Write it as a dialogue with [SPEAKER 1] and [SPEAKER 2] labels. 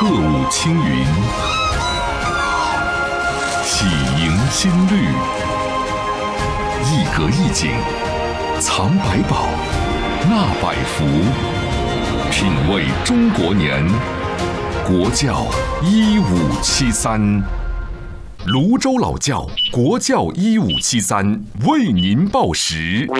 [SPEAKER 1] 鹤舞青云，喜迎新绿。一格一景，藏百宝，纳百福。品味中国年，国教1573。泸州老窖国教1573为您报时。